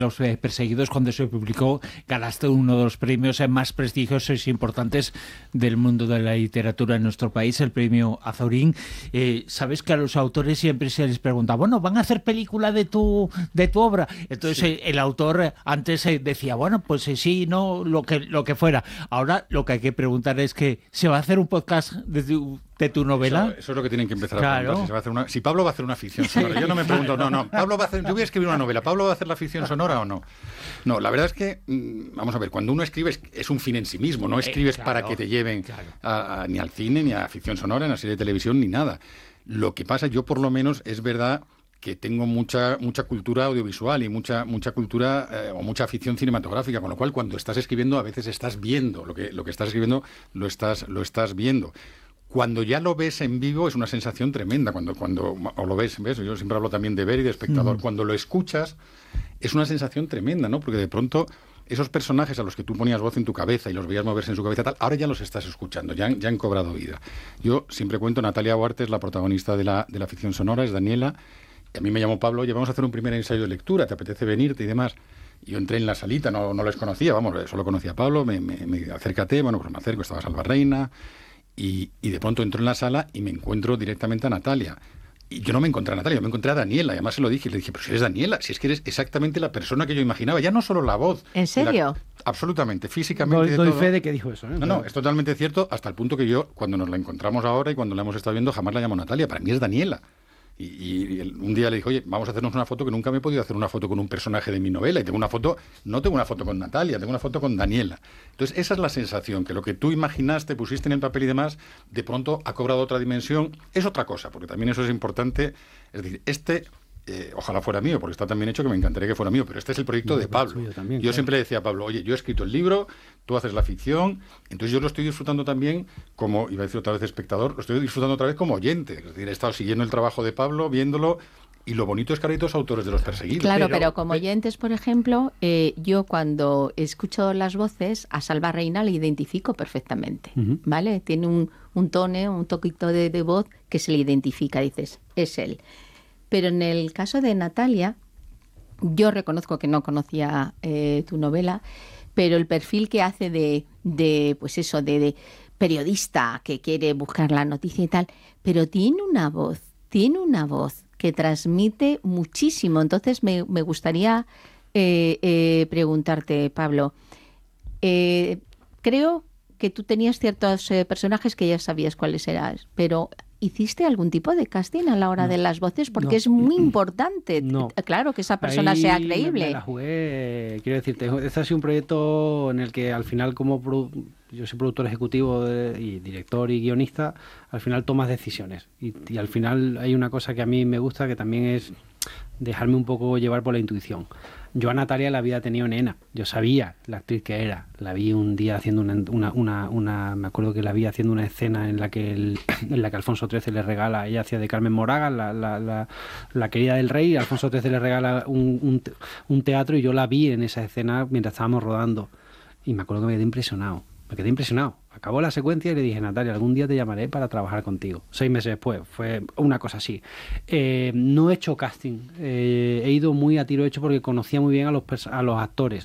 Los Perseguidos, cuando se publicó, ganaste uno de los premios más prestigiosos e importantes del mundo de la literatura en nuestro país, el premio Azorín. Sabes que a los autores siempre se les pregunta, bueno, ¿van a hacer película de tu obra? Entonces sí. El autor antes decía, bueno, pues sí, no, lo que fuera. Ahora lo que hay que preguntar es que ¿se va a hacer un podcast de tu novela? Eso es lo que tienen que empezar a preguntar. Si Pablo va a hacer una ficción sonora. Yo no me pregunto, Pablo va a hacer, yo voy a escribir una novela, ¿Pablo va a hacer la ficción sonora o no? No, la verdad es que, vamos a ver, cuando uno escribe es un fin en sí mismo, no escribes para que te lleven ni al cine, ni a ficción sonora, ni a serie de televisión, ni nada. Lo que pasa, yo por lo menos, es verdad que tengo mucha cultura audiovisual y mucha cultura o mucha afición cinematográfica, con lo cual cuando estás escribiendo a veces estás viendo, lo que estás escribiendo lo estás viendo. Cuando ya lo ves en vivo es una sensación tremenda, cuando o lo ves, yo siempre hablo también de ver y de espectador, cuando lo escuchas es una sensación tremenda, ¿no? Porque de pronto esos personajes a los que tú ponías voz en tu cabeza y los veías moverse en su cabeza tal, ahora ya los estás escuchando, ya han cobrado vida. Yo siempre cuento, Natalia Huarte es la protagonista de la ficción sonora, es Daniela, y a mí me llamó Pablo, oye, vamos a hacer un primer ensayo de lectura, ¿te apetece venirte y demás? Yo entré en la salita, no les conocía, solo conocía a Pablo, me acércate, pues me acerco, estaba Salva Reina. Y de pronto entro en la sala y me encuentro directamente a Natalia. Y yo no me encontré a Natalia, yo me encontré a Daniela. Y además se lo dije, le dije, pero si eres Daniela, si es que eres exactamente la persona que yo imaginaba. Ya no solo la voz. ¿En serio? Absolutamente, físicamente. Doy fe de que dijo eso. No, es totalmente cierto, hasta el punto que yo, cuando nos la encontramos ahora y cuando la hemos estado viendo, jamás la llamo Natalia. Para mí es Daniela. Y un día le dije, oye, vamos a hacernos una foto, que nunca me he podido hacer una foto con un personaje de mi novela. Y no tengo una foto con Natalia, tengo una foto con Daniela. Entonces, esa es la sensación, que lo que tú imaginaste, pusiste en el papel y demás, de pronto ha cobrado otra dimensión. Es otra cosa, porque también eso es importante. Es decir, ojalá fuera mío, porque está tan bien hecho que me encantaría que fuera mío, pero este es el proyecto de Pablo. Yo siempre le decía a Pablo, oye, yo he escrito el libro, tú haces la ficción, entonces yo lo estoy disfrutando también como, iba a decir otra vez espectador, lo estoy disfrutando otra vez como oyente. Es decir, he estado siguiendo el trabajo de Pablo, viéndolo, y lo bonito es que hay dos autores de Los Perseguidos. Claro, pero como oyentes, por ejemplo, yo cuando escucho las voces, a Salva Reina le identifico perfectamente, ¿vale? Tiene un toquito de voz que se le identifica, dices, es él. Pero en el caso de Natalia, yo reconozco que no conocía tu novela, pero el perfil que hace de periodista que quiere buscar la noticia y tal, pero tiene una voz que transmite muchísimo. Entonces me gustaría preguntarte, Pablo, creo que tú tenías ciertos personajes que ya sabías cuáles eran, pero ¿hiciste algún tipo de casting a la hora de las voces? Porque es muy importante, claro, que esa persona sea creíble. Me la jugué, quiero decirte, este ha sido un proyecto en el que al final, yo soy productor ejecutivo y director y guionista, al final tomas decisiones. Y al final hay una cosa que a mí me gusta, que también es dejarme un poco llevar por la intuición. Yo a Natalia la había tenido nena, yo sabía la actriz que era, la vi un día haciendo me acuerdo que la vi haciendo una escena en la que Alfonso XIII le regala, ella hacía de Carmen Moraga, la querida del rey, y Alfonso XIII le regala un teatro, y yo la vi en esa escena mientras estábamos rodando, y me acuerdo que me quedé impresionado. Acabó la secuencia y le dije, Natalia, algún día te llamaré para trabajar contigo. 6 meses después, fue una cosa así. No he hecho casting, he ido muy a tiro hecho porque conocía muy bien a los actores.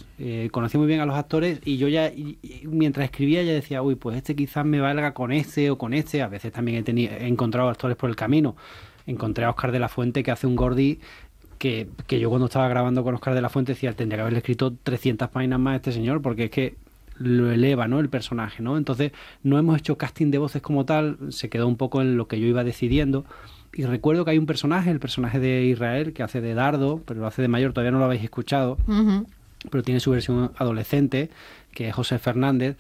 Y yo ya, mientras escribía, ya decía, uy, pues este quizás me valga con este o con este. A veces también he encontrado actores por el camino. Encontré a Óscar de la Fuente, que hace un Gordi que yo cuando estaba grabando con Óscar de la Fuente decía, tendría que haberle escrito 300 páginas más a este señor, porque es que lo eleva, ¿no?, el personaje, ¿no? Entonces no hemos hecho casting de voces como tal, se quedó un poco en lo que yo iba decidiendo. Y recuerdo que hay un personaje, el personaje de Israel, que hace de Dardo, pero lo hace de mayor, todavía no lo habéis escuchado, pero tiene su versión adolescente, que es José Fernández.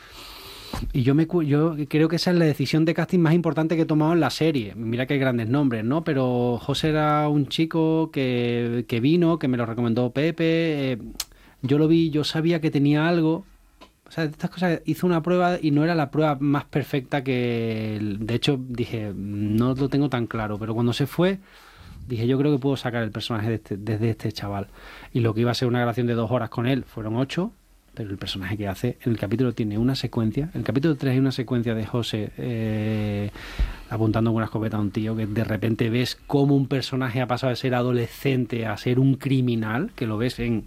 Y yo creo que esa es la decisión de casting más importante que he tomado en la serie. Mira que hay grandes nombres, ¿no? Pero José era un chico que vino, que me lo recomendó Pepe. Yo lo vi, yo sabía que tenía algo. O sea, de estas cosas, hizo una prueba y no era la prueba más perfecta que... De hecho, dije, no lo tengo tan claro, pero cuando se fue, dije, yo creo que puedo sacar el personaje desde este chaval. Y lo que iba a ser una grabación de 2 horas con él, fueron 8, pero el personaje que hace, en el capítulo tiene una secuencia, en el capítulo 3 hay una secuencia de José apuntando con una escopeta a un tío, que de repente ves cómo un personaje ha pasado de ser adolescente a ser un criminal, que lo ves en